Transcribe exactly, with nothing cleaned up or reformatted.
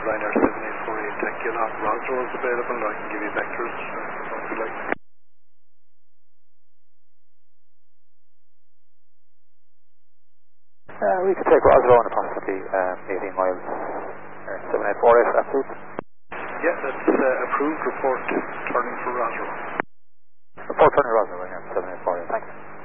Ryanair seven eight four eight, thank you. Lot Roswell is available, I can give you vectors uh, if you like. Uh, we could take Roswell in approximately um, eighteen miles. Uh, seven eight four eight, that's it. Yeah, that's uh, approved. Report turning for Roswell. Report turning Roswell, right now, seven eight four eight, thanks.